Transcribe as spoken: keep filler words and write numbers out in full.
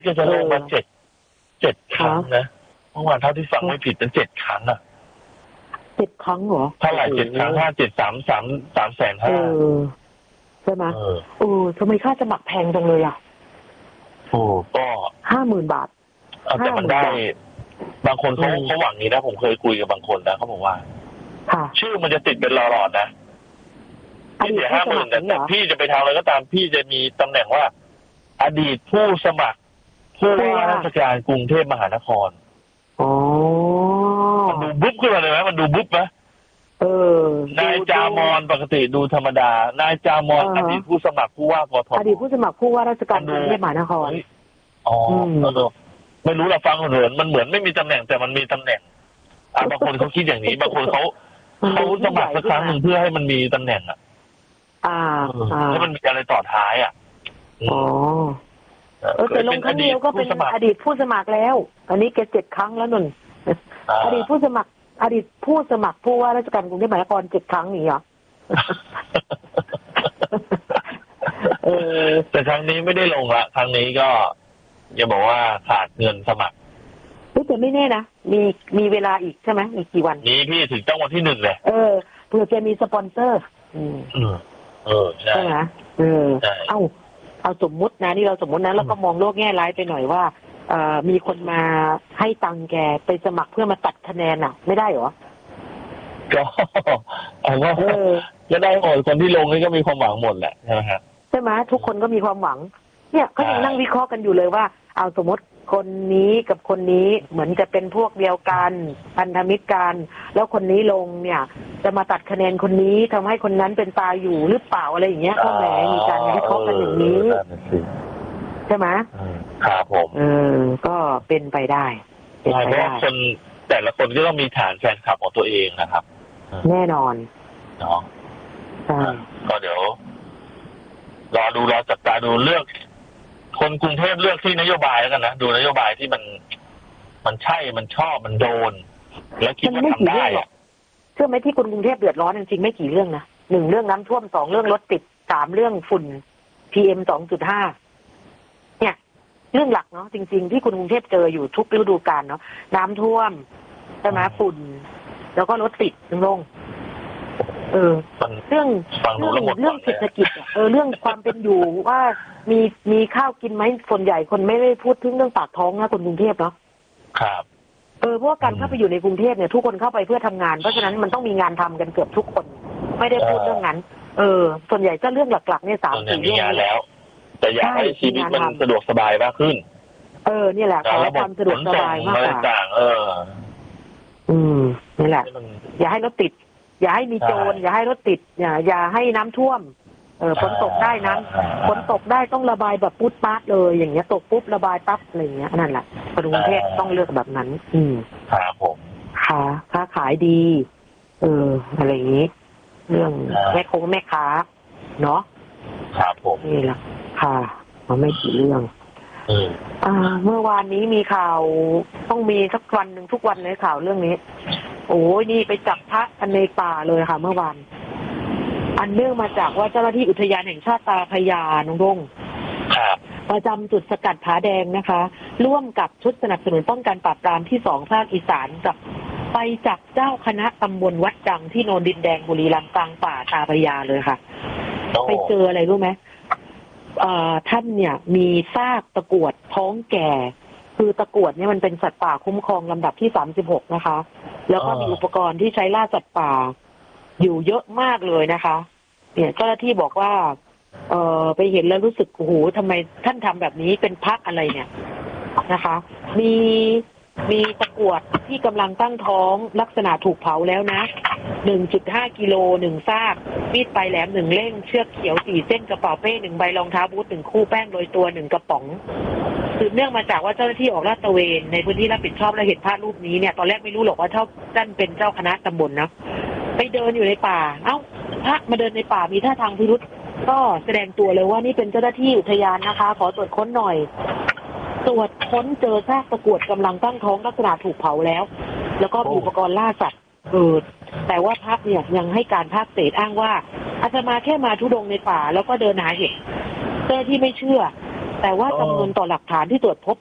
ก็จะลงมาเจ็ดเจ็ดครั้งนะเมื่อวานเท่าที่ฟังไม่ผิดเป็นเจ็ดครั้งอ่ะเจ็ดครั้งเหรอเท่าไหร่เจ็ดครั้งห้าเจ็ดสามสามสามแสนห้าใช่ไหมเออทำไมค่าสมัครแพงจังเลยอ่ะโอ้ก็ห้าหมื่นบาทแต่มันได้บางคนเขาเขาหวังนี้นะผมเคยคุยกับบางคนนะเขาบอกว่าชื่อมันจะติดเป็นหลอดนะพี่เสียห้าหมื่นแต่พี่จะไปทำอะไรก็ตามพี่จะมีตำแหน่งว่าอดีตผู้สมัครผู้ว่าราชการกรุงเทพมหานครอ๋อมันดูบุ๊บขึ้นมาเลยไหมมันดูบุ๊บไหมเออนายจามอนปกติดูธรรมดานายจามอนอดีตผู้สมัครผู้ว่ากทมอดีตผู้สมัครผู้ว่าราชการกรุงเทพมหานครอ๋อไม่รู้เราฟังเหมือนมันเหมือนไม่มีตำแหน่งแต่มันมีตำแหน่งอ่ะบางคนเขาคิดอย่างนี้บางคนเขาเขาสมัครสักครั้งหนึ่งเพื่อให้มันมีตำแหน่งอ่ะอ่าให้มันมีอะไรต่อท้ายอ่ะอ๋อเออแต่ลงครั้งเดียวก็เป็นอดีตผู้สมัครแล้วอันนี้แกเจ็ดครั้งแล้วนุ่นอดีตผู้สมัครอดีตผู้สมัครผู้ว่าราชการกรุงเทพมหานครเจ็ดครั้งนี่เหรอเออแต่ครั้งนี้ไม่ได้ลงละครั้งนี้ก็อย่าบอกว่าขาดเงินสมัครแต่ไม่แน่นะมีมีเวลาอีกใช่ไหมอีกกี่วันนี้พี่ถึงต้องวันที่หนึ่งเลยเออเผื่อจะมีสปอนเซอร์อืมเออใช่ใช่ไหมเออเอ้าเอาสมมุตินะนี่เราสมมุตินะแล้วก็มองโลกแง่ร้ายไปหน่อยว่าเอ่อมีคนมาให้ตังแกไปสมัครเพื่อมาตัดคะแนนอ่ะไม่ได้เหรอก็เอาว่าก็ได้หมดคนที่ลงนี่ก็มีความหวังหมดแหละใช่ไหมฮะใช่ไหมทุกคนก็มีความหวังเนี่ยเขายังนั่งวิเคราะห์กันอยู่เลยว่าเอาสมมติคนนี้กับคนนี้เหมือนจะเป็นพวกเดียวกันพันธมิตรกันแล้วคนนี้ลงเนี่ยจะมาตัดคะแนนคนนี้ทำให้คนนั้นเป็นตายอยู่หรือเปล่าอะไรอย่างเงี้ยก็แหมมีการวิเคราะห์กันอย่างนี้ใช่ไหมครับผมเออก็เป็นไปได้เป็นไปได้คนแต่ละคนก็ต้องมีฐานแฟนคลับของตัวเองนะครับแน่นอนเนาะก็เดี๋ยวรอดูรอจับตาดูเลือกคนกรุงเทพเลือกที่นโยบายแล้วกันนะดูนโยบายที่มันมันใช่มันชอบมันโดนแล้วคิดว่าทำได้อะเชื่อไหมที่คนกรุงเทพเดือดร้อนจริงๆไม่กี่เรื่องนะหนึ่งเรื่องน้ำท่วมสองเรื่องรถติดสามเรื่องฝุ่น พี เอ็ม สองจุดห้า เนี่ยเรื่องหลักเนาะจริงๆที่คนกรุงเทพเจออยู่ทุกฤดูกาลเนาะน้ำท่วมใช่ไหมฝุ่นแล้วก็รถติดลงเออเรื่องเรื่องเรื่องเศรษฐกิจเออเรื่องความเป็นอยู่ว่ามีมีข้าวกินไหมส่วนใหญ่คนไม่ได้พูดถึงเรื่องปากท้องนะคนกรุงเทพเนาะครับเออเพราะการเข้าไปอยู่ในกรุงเทพเนี่ยทุกคนเข้าไปเพื่อทำงานเพราะฉะนั้นมันต้องมีงานทำกันเกือบทุกคนไม่ได้พูดเรื่องนั้นเออส่วนใหญ่ก็เรื่องหลักๆเนี่ยสามสี่เรื่องมีงานแล้วแต่อยากให้ชีวิตมันสะดวกสบายมากขึ้นเออนี่แหละขอความสะดวกสบายมากกว่าเอออืมนี่แหละอย่าให้รถติดอย่าให้มีโจรอย่าให้รถติดอย่าอย่าให้น้ำท่วมเออฝนตกได้น้ำฝนตกได้ต้องระบายแบบปุ๊บปั๊บเลยอย่างเงี้ยตกปุ๊บระบายปั๊บอะไรอย่างเงี้ยนั่นแหละกรุงเทพต้องเลือกแบบนั้นอืมครับผมค้าค้าขายดีเอออะไรอย่างงี้เรื่องแม่คงแม่ค้าเนาะครับผมนี่แหละค่ะมันไม่กี่เรื่องอ่าเมื่อวานนี้มีข่าวต้องมีสักวันหนึ่งทุกวันเลยข่าวเรื่องนี้โอ้ยนี่ไปจับพระในป่าเลยค่ะเมื่อวานอันเนื่องมาจากว่าเจ้าหน้าที่อุทยานแห่งชาติตาพระยาน้องดงประจำจุดสกัดผาแดงนะคะร่วมกับชุดสนับสนุนป้องกันปราบปรามที่สองภาคอีสานกับไปจับเจ้าคณะตำบลวัดดังที่โนนดินแดงบุรีรัมย์กลางป่าตาพระยาเลยค่ะไปเจออะไรรู้ไหมท่านเนี่ยมีซากตะกรวดท้องแก่คือตะกรวดเนี่ยมันเป็นสัตว์ป่าคุ้มครองลำดับที่สามสิบหกนะคะแล้วก็มีอุปกรณ์ที่ใช้ล่าสัตว์ป่าอยู่เยอะมากเลยนะคะเนี่ยเจ้าหน้าที่บอกว่าเออไปเห็นแล้วรู้สึกโอ้โหทำไมท่านทำแบบนี้เป็นพรรคอะไรเนี่ยนะคะมีมีตะกรวดที่กำลังตั้งท้องลักษณะถูกเผาแล้วนะ หนึ่งจุดห้า กิโลหนึ่งซากมีดปลายแหลมหนึ่งเล่มเชือกเขียวสี่เส้นกระเป๋าเป้หนึ่งใบรองเท้าบูทหนึ่งคู่แป้งโรยตัวหนึ่งกระป๋องสืบเนื่องมาจากว่าเจ้าหน้าที่ออกลาดตระเวนในพื้นที่รับผิดชอบและเห็นภาพรูปนี้เนี่ยตอนแรกไม่รู้หรอกว่าเจ้าท่านเป็นเจ้าคณะตำบลนะไปเดินอยู่ในป่าเอ้าพระมาเดินในป่ามีท่าทางพิรุษก็แสดงตัวเลยว่านี่เป็นเจ้าหน้าที่อุทยานนะคะขอตรวจค้นหน่อยตรวจค้นเจอซากตะกรวดกำลังตั้งท้องลักษณะถูกเผาแล้วแล้วก็มีอุปกรณ์ล่าสัตว์เออแต่ว่าพระเนี่ยยังให้การภาคเศษอ้างว่าอาตมาแค่มาทุดงในป่าแล้วก็เดินหาเห็ดเจ้าที่ไม่เชื่อแต่ว่าจำนวนต่อหลักฐานที่ตรวจพบ